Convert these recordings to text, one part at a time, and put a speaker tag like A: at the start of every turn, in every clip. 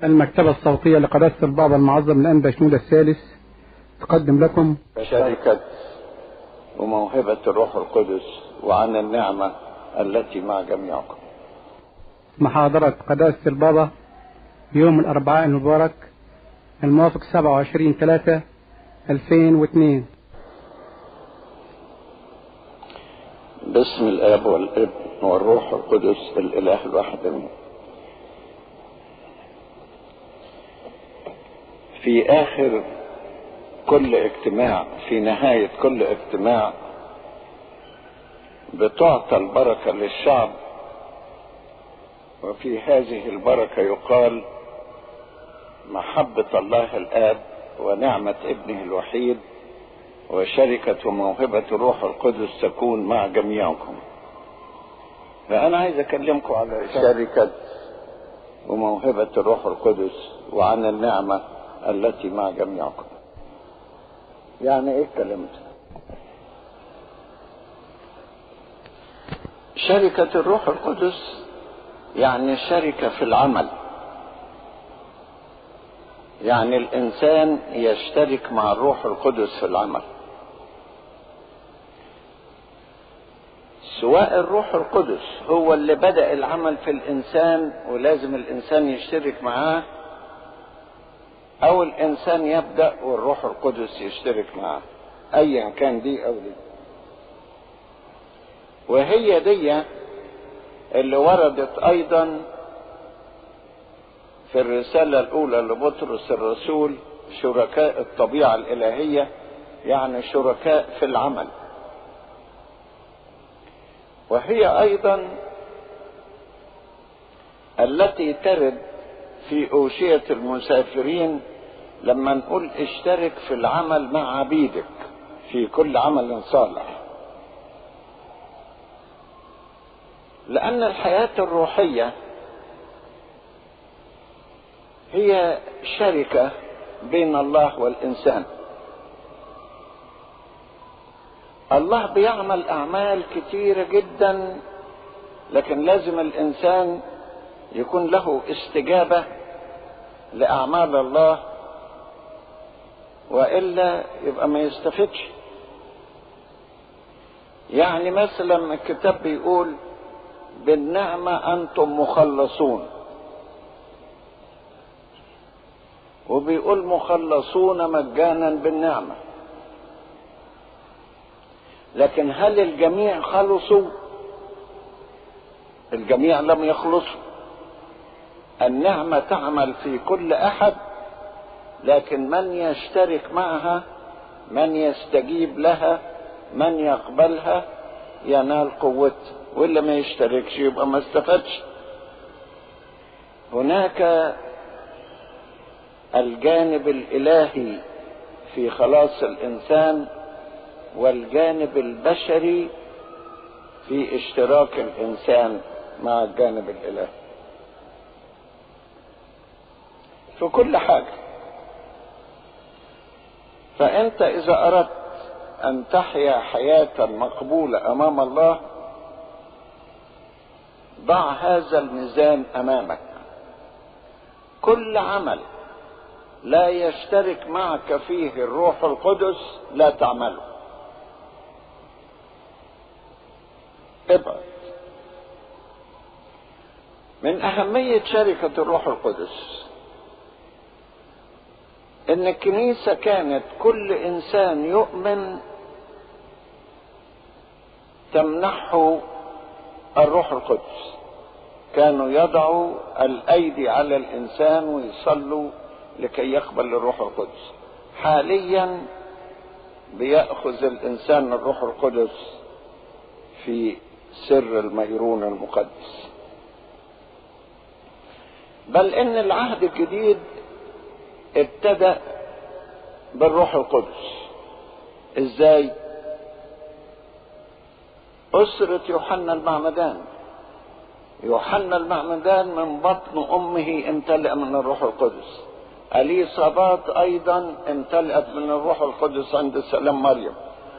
A: المكتبة الصوتية لقداسة البابا المعظم الأنبا شنودة الثالث تقدم لكم
B: شركة وموهبة الروح القدس وعن النعمة التي مع جميعكم.
A: محاضرة قداسة البابا يوم الأربعاء المبارك الموافق 27/3/2002.
B: باسم الآب والابن والروح القدس الإله الواحد آمين. في آخر كل اجتماع، في نهاية كل اجتماع، بتعطى البركة للشعب، وفي هذه البركة يقال: محبة الله الآب ونعمة ابنه الوحيد وشركة وموهبة الروح القدس تكون مع جميعكم. فأنا عايز أكلمكم على شركة وموهبة الروح القدس وعن النعمة التي مع جميعكم. يعني إيه الكلام ده؟ شركة الروح القدس يعني شركة في العمل، يعني الإنسان يشترك مع الروح القدس في العمل، سواء الروح القدس هو اللي بدأ العمل في الإنسان ولازم الإنسان يشترك معاه، أو الإنسان يبدأ والروح القدس يشترك معاه، أيا كان دي أو دي. وهي دي اللي وردت أيضا في الرسالة الأولى لبطرس الرسول: شركاء الطبيعة الإلهية، يعني شركاء في العمل. وهي أيضا التي ترد في أوشية المسافرين لما نقول: اشترك في العمل مع عبيدك في كل عمل صالح. لأن الحياة الروحية هي شركة بين الله والإنسان. الله بيعمل أعمال كتيرة جدا، لكن لازم الإنسان يكون له استجابة لأعمال الله، وإلا يبقى ما يستفدش. يعني مثلا الكتاب بيقول: بالنعمة أنتم مخلصون، وبيقول مخلصون مجانا بالنعمة. لكن هل الجميع خلصوا؟ الجميع لم يخلصوا. النعمة تعمل في كل أحد، لكن من يشترك معها، من يستجيب لها، من يقبلها ينال قوتها، واللي ما يشتركش يبقى ما استفادش. هناك الجانب الإلهي في خلاص الإنسان، والجانب البشري في اشتراك الإنسان مع الجانب الإلهي في كل حاجة. فأنت إذا أردت أن تحيا حياة مقبولة أمام الله، ضع هذا الميزان أمامك: كل عمل لا يشترك معك فيه الروح القدس لا تعمله، ابعد. من أهمية شركة الروح القدس إن الكنيسة كانت كل إنسان يؤمن تمنحه الروح القدس. كانوا يضعوا الأيدي على الإنسان ويصلوا لكي يقبل الروح القدس. حاليا بيأخذ الإنسان الروح القدس في سر الميرون المقدس. بل إن العهد الجديد ابتدأ بالروح القدس. إزاي؟ أسرة يوحنا المعمدان. يوحنا المعمدان من بطن أمه امتلأ من الروح القدس. أليصابات أيضا امتلأت من الروح القدس عند سلام مريم.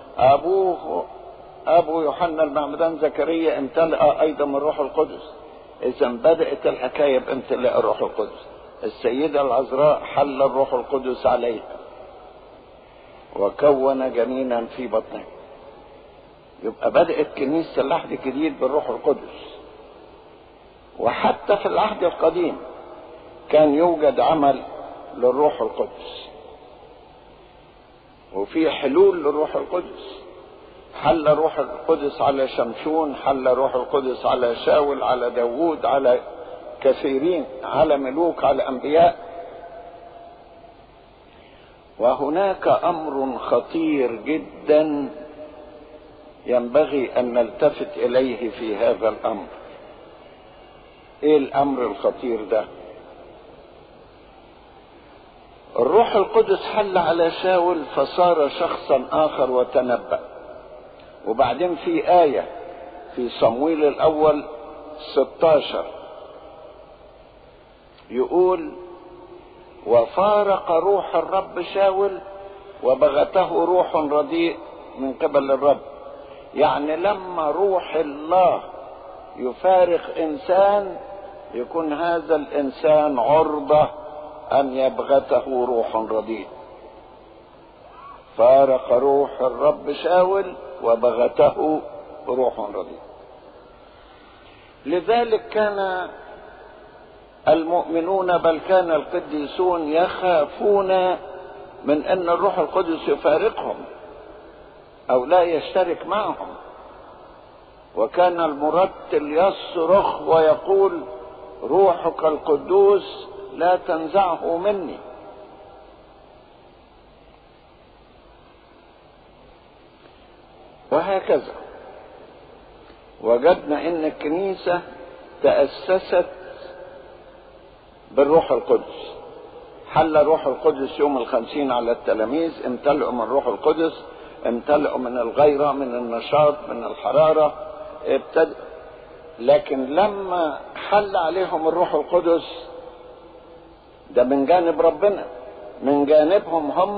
B: أبو يوحنا المعمدان زكريا امتلأ أيضا من الروح القدس. إذا بدأت الحكاية بامتلاء الروح القدس. السيدة العذراء حل الروح القدس عليها وكون جنينا في بطنها. يبقى بدأت كنيسة العهد الجديد بالروح القدس. وحتى في العهد القديم كان يوجد عمل للروح القدس وفي حلول للروح القدس. حل الروح القدس على شمشون، حل الروح القدس على شاول، على داوود، على كثيرين، على ملوك، على أنبياء. وهناك أمر خطير جدا ينبغي أن نلتفت إليه في هذا الأمر. إيه الأمر الخطير ده؟ الروح القدس حل على شاول فصار شخصا آخر وتنبأ. وبعدين في آية في صمويل الأول 16 يقول: وفارق روح الرب شاول وبغته روح رديء من قبل الرب. يعني لما روح الله يفارق إنسان يكون هذا الإنسان عرضة أن يبغته روح رديء. فارق روح الرب شاول وبغته روح رديء. لذلك كان المؤمنون بل كان القديسون يخافون من أن الروح القدس يفارقهم أو لا يشترك معهم. وكان المرتل يصرخ ويقول: روحك القدوس لا تنزعه مني. وهكذا وجدنا ان الكنيسة تأسست بالروح القدس. حل الروح القدس يوم 50 على التلاميذ، امتلئوا من الروح القدس، امتلئوا من الغيرة، من النشاط، من الحرارة، لكن لما حل عليهم الروح القدس ده من جانب ربنا، من جانبهم هم